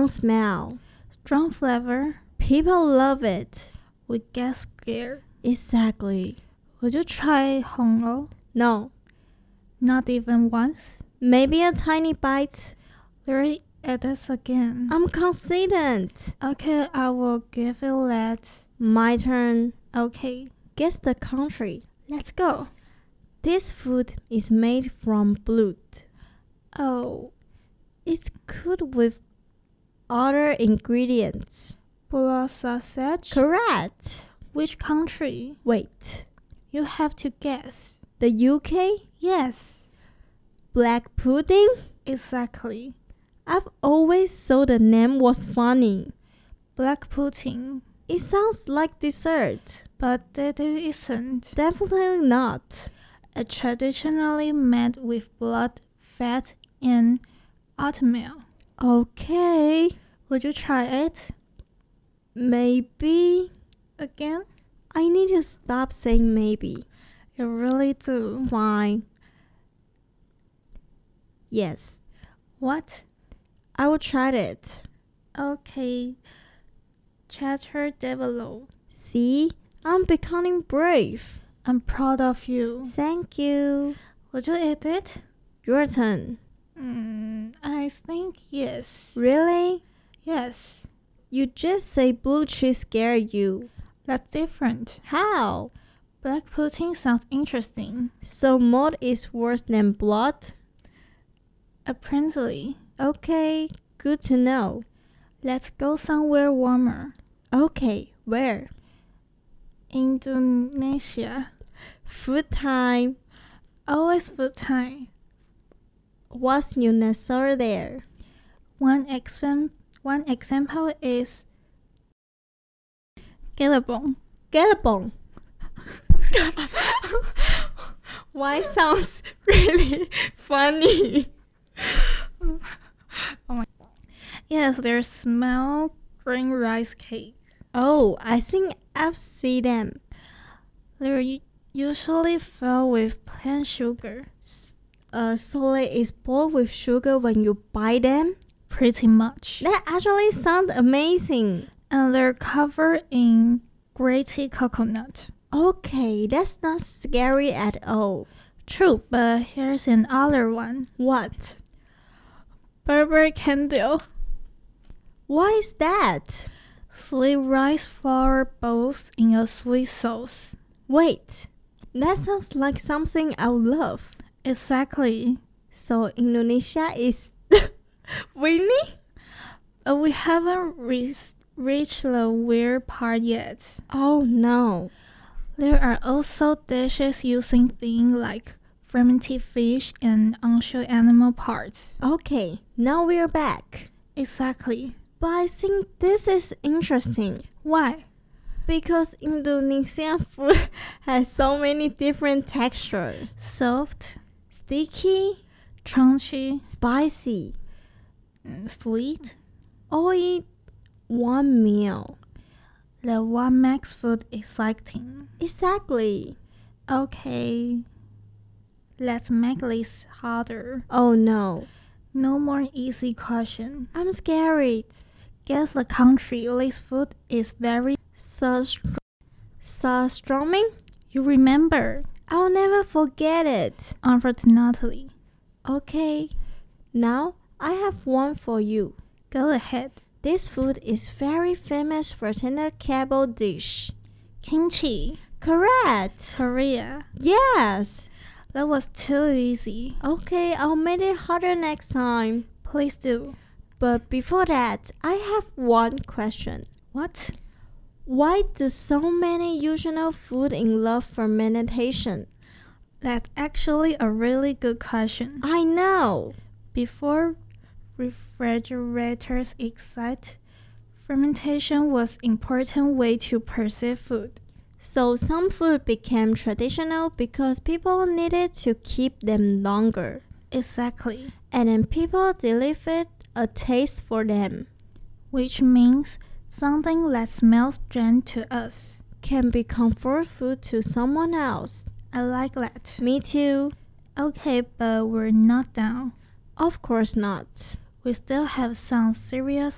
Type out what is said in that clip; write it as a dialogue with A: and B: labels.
A: Strong smell.
B: Strong flavor.
A: People love it.
B: We get scared.
A: Exactly.
B: Would you try hongo?
A: No.
B: Not even once?
A: Maybe a tiny bite.
B: There it is again.
A: I'm confident.
B: Okay, I will give it that.
A: My turn.
B: Okay,
A: Guess the country.
B: let's go.
A: This food is made from blood.
B: Oh,
A: It's cooked with other ingredients.
B: blood sausage?
A: Correct.
B: Which country?
A: Wait.
B: You have to guess.
A: The UK?
B: Yes,
A: Black pudding?
B: exactly.
A: I've always thought the name was funny.
B: Black pudding.
A: It sounds like dessert.
B: But it isn't.
A: Definitely not.
B: It's traditionally made with blood, fat, and oatmeal.
A: Okay.
B: Would you try it
A: Maybe.
B: again?
A: I need to stop saying maybe.
B: You really do.
A: Fine. Yes.
B: What?
A: I will try it.
B: Okay. Cheddar Devilo.
A: See? I'm becoming brave.
B: I'm proud of you.
A: Thank you.
B: Would you eat it?
A: Your turn.
B: I think yes.
A: Really?
B: Yes.
A: You just say blue cheese scared you.
B: That's different.
A: How?
B: Black pudding sounds interesting.
A: So mud is worse than blood?
B: Apparently.
A: Okay, good to know.
B: Let's go somewhere warmer.
A: Okay, where?
B: Indonesia.
A: Food time.
B: Always food time.
A: What's universal there?
B: One example is Gelabong.
A: Galabong. Why sounds really funny?
B: Yes, there's small green rice cake.
A: Oh, I think I've seen them.
B: They're usually filled with plain sugar.
A: So it is boiled with sugar when you buy them?
B: Pretty much.
A: That actually sounds amazing.
B: And they're covered in grated coconut.
A: Okay, that's not scary at all.
B: True, but here's another one.
A: What?
B: Berber candle.
A: Why is that?
B: Sweet rice flour balls in a sweet sauce.
A: Wait, that sounds like something I would love.
B: Exactly.
A: So Indonesia is winning?
B: We haven't reached the weird part yet.
A: Oh no.
B: There are also dishes using things like fermented fish and unusual animal parts.
A: Okay, now we're back.
B: Exactly.
A: But I think this is interesting
B: Why?
A: because Indonesian food has so many different textures.
B: Soft,
A: Sticky,
B: crunchy,
A: spicy,
B: sweet.
A: all in one meal.
B: The what makes food exciting.
A: Exactly.
B: Okay. Let's make this harder.
A: Oh no,
B: No more easy question.
A: I'm scared.
B: Guess the country this food is very.
A: Surströmming?
B: You remember,
A: I'll never forget it.
B: unfortunately.
A: Okay, now I have one for you.
B: Go ahead.
A: This food is very famous for tender cable dish.
B: Kimchi,
A: Correct.
B: Korea.
A: Yes.
B: That was too easy.
A: Okay, I'll make it harder next time.
B: Please do.
A: But before that, I have one question.
B: What?
A: Why do so many usual food in love fermentation?
B: That's actually a really good question.
A: I know.
B: Before refrigerators exist, fermentation was an important way to preserve food.
A: So some food became traditional because people needed to keep them longer.
B: Exactly.
A: And then people developed a taste for them.
B: Which means something that smells strange to us.
A: Can be comfort food to someone else.
B: I like that.
A: Me too.
B: Okay, but we're not done.
A: Of course not.
B: We still have some serious